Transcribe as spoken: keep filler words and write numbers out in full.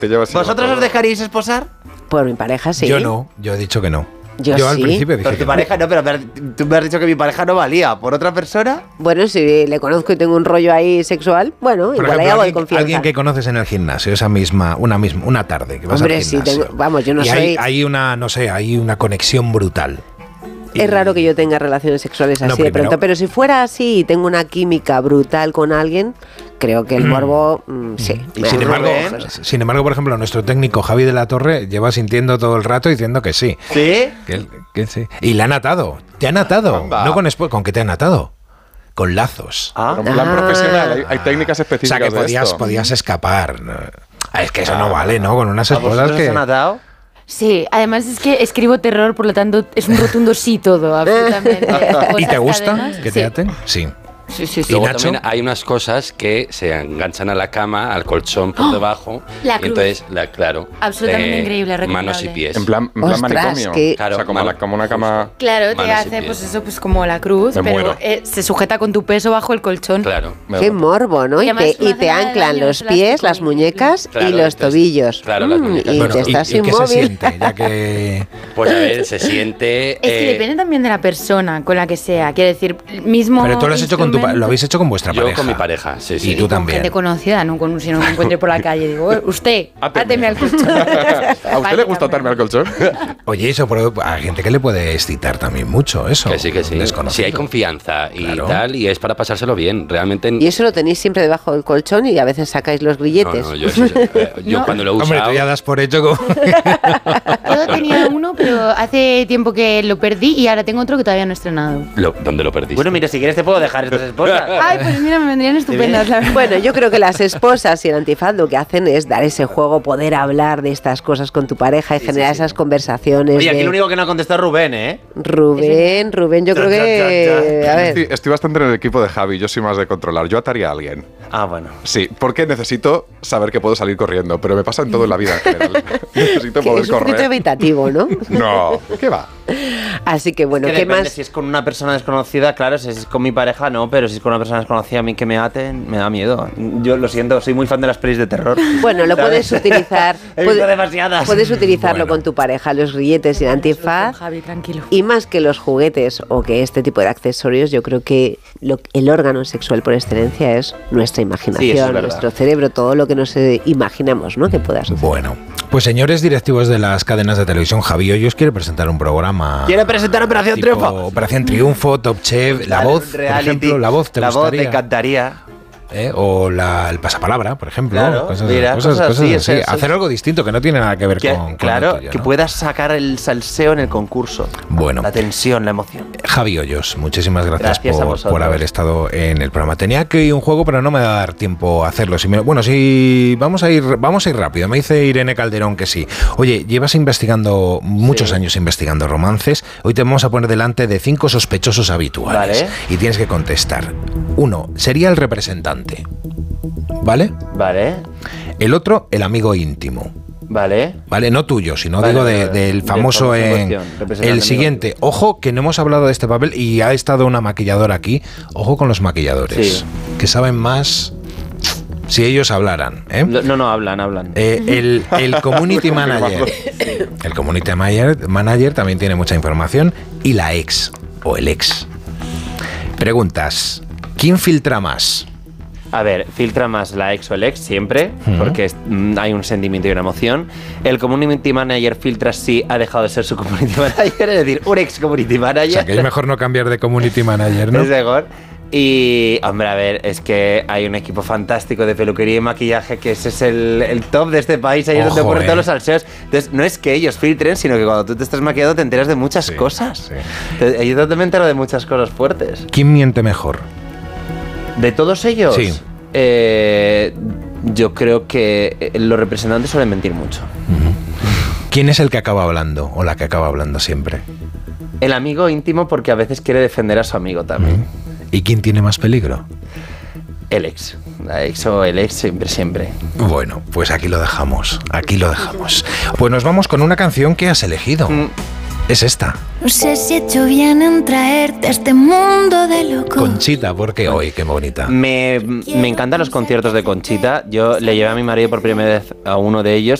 Te llevas ¿Vosotros os dejaríais esposar? Por mi pareja, sí. Yo no, yo he dicho que no. Yo, yo al sí. principio dije Por que tu pareja no, pero tú me has dicho que mi pareja no valía. ¿Por otra persona? Bueno, si le conozco y tengo un rollo ahí sexual, bueno, Por igual ejemplo, hay algo de alguien, confianza. alguien que conoces en el gimnasio, esa misma, una misma, una tarde que vas Hombre, al sí, gimnasio. tengo- vamos, yo no y soy- Hay, hay una, no sé, hay una conexión brutal. Es raro que yo tenga relaciones sexuales así No, de primero- pronto, pero si fuera así y tengo una química brutal con alguien, creo que el morbo, mm, sí. Y me Sin da- embargo, Rubén. sin embargo, por ejemplo, nuestro técnico Javi de la Torre lleva sintiendo todo el rato diciendo que sí. ¿Sí? Que, él- que sí. Y le han atado. Te han atado. Anda. No con espo- ¿Con qué te han atado? Con lazos. Ah, En plan Ah. profesional, hay, hay técnicas O específicas sea, que de podías, esto. podías escapar. ¿no? Ah, Es que eso no vale, ¿no? Con unas ¿a esposas vosotros que... os han atado? Sí, además es que escribo terror, por lo tanto es un rotundo sí todo, absolutamente. ¿Y te Cosas, gusta cadenas, que sí. te aten? Sí. Sí, sí, sí. ¿Y Luego Nacho? también hay unas cosas que se enganchan a la cama, al colchón por debajo. La y cruz. entonces, la, claro. Absolutamente increíble, recomendable. Manos y pies. En plan, en plan Ostras, manicomio. que- Claro, o sea, como, mano- la- como una cama... Claro, te Manos y hace pies. pues eso, pues como la cruz, Me pero muero. eh, se sujeta con tu peso bajo el colchón. Claro. Qué morbo, ¿no? Y Y además te, no y hace te nada de anclan daño, los es pies, elástico, las muñecas Claro, y los entonces- tobillos. claro, las Mm, muñecas. y Bueno, te ¿y, estás y qué se inmóvil. siente? Ya que... Pues a ver, se siente. Es que eh, depende también de la persona con la que sea. Quiero decir, el mismo. Pero tú lo has hecho con tu pa- instrumento- lo habéis hecho con vuestra Yo pareja. con mi pareja, sí, sí. Y tú Con también. gente conocida, no con, si no me encuentre por la calle. Digo, "Eh, usted, Áteme". áteme al colchón. ¿A usted le gusta atarme al colchón? Oye, eso pero a gente que le puede excitar también mucho, eso. Que sí, que sí. Desconocido. Si hay confianza y Claro. tal, y es para pasárselo bien. Realmente. Y eso lo tenéis siempre debajo del colchón y a veces sacáis los No, grilletes. no, yo, eso- eh, yo No. cuando lo he Hombre, usado. tú ya das por hecho como... Yo tenía uno, pero hace tiempo que lo perdí y ahora tengo otro que todavía no he estrenado. Lo- ¿Dónde lo perdiste? Bueno, mira, si quieres te puedo dejar estas esposas. Ay, pues mira, me vendrían estupendas, la verdad. Bueno, yo creo que las esposas y el antifaz lo que hacen es dar ese juego, poder hablar de estas cosas con tu pareja y Sí, generar sí, sí. esas conversaciones. Oye, aquí de- lo único que no ha contestado es Rubén, ¿eh? Rubén, Rubén, yo Ya, creo ya, que... ya, ya. A ver, Estoy, estoy bastante en el equipo de Javi, yo soy más de controlar. Yo ataría a alguien. Ah, bueno. Sí, porque necesito saber que puedo salir corriendo, pero me pasa en todo en la vida en general. necesito que poder es un poquito correr. evitativo, ¿no? No, ¿qué va? Así que bueno, que ¿qué depende, más? si es con una persona desconocida, claro, si es con mi pareja no, pero si es con una persona desconocida a mí que me aten, me da miedo. Yo lo siento, soy muy fan de las pelis de terror. Bueno, lo ¿sabes? puedes utilizar. He puede- visto demasiadas. Puedes utilizarlo Bueno. con tu pareja, los grilletes y el antifaz. Javi, tranquilo. Y más que los juguetes o que este tipo de accesorios, yo creo que lo- el órgano sexual por excelencia es nuestra imaginación, Sí, eso es verdad. nuestro cerebro, todo lo que nos eh, imaginamos, ¿no? Que pueda suceder. Bueno, pues señores directivos de las cadenas de televisión, Javi Hoyos quiere presentar un programa. ¿Quiere presentar Operación tipo Triunfo? Operación Triunfo, Top Chef, La Claro, Voz, por reality, ejemplo, La Voz, ¿te La Voz, gustaría? me encantaría. ¿Eh? O la, el pasapalabra, por ejemplo. Claro, cosas, mira, cosas, cosas cosas así, así. eso es- Hacer algo distinto que no tiene nada que ver Que- con, con claro, lo tuyo, que ¿no? puedas sacar el salseo en el concurso. Bueno. La tensión, la emoción. Javi Hoyos, muchísimas gracias, Gracias a por, vosotros. por haber estado en el programa. Tenía que ir un juego, pero no me va a dar tiempo a hacerlo. Si me- bueno, si vamos a ir, vamos a ir rápido. Me dice Irene Calderón que sí. Oye, llevas investigando muchos Sí. años investigando romances. Hoy te vamos a poner delante de cinco sospechosos habituales. Vale. Y tienes que contestar. Uno, sería el representante. ¿Vale? Vale, El otro, el amigo íntimo. vale. Vale, no tuyo, sino Vale, digo de- vale, vale. del Del famoso famoso en en cuestión, representante el amigo. siguiente. Ojo que no hemos hablado de este papel y ha estado una maquilladora aquí. Ojo con los maquilladores, Sí. que saben más si ellos hablaran. ¿eh? Lo- No, no, hablan, hablan. Eh, el, el community Confirmado. manager, el community manager, manager también tiene mucha información y la ex o el ex. Preguntas: ¿quién filtra más? A ver, filtra más la ex o el ex siempre, Ujú. porque es- mm, hay un sentimiento y una emoción. El community manager filtra si ha dejado de ser su community manager, es decir, un ex community manager. O sea, que es mejor no cambiar de community manager, ¿no? Es mejor. Y, hombre, a ver, es que hay un equipo fantástico de peluquería y maquillaje que ese es el, el top de este país, ahí es donde Ojo, ocurren eh. todos los salseos. Entonces, no es que ellos filtren, sino que cuando tú te estás maquillando te enteras de muchas Sí, cosas. sí. Te- Yo también me entero de muchas cosas fuertes. ¿Quién miente mejor? ¿De todos ellos? Sí. Eh, yo creo que eh, los representantes suelen mentir mucho. ¿Quién es el que acaba hablando o la que acaba hablando siempre? El amigo íntimo porque a veces quiere defender a su amigo también. ¿Y quién tiene más peligro? El ex. La ex o el ex siempre, siempre. Bueno, pues aquí lo dejamos, aquí lo dejamos. Pues nos vamos con una canción que has elegido. Mm. es esta. No sé si he hecho bien en traerte a este mundo de locos. Conchita, porque hoy, qué bonita. Me, me encantan los conciertos de Conchita. Yo le llevé a mi marido por primera vez a uno de ellos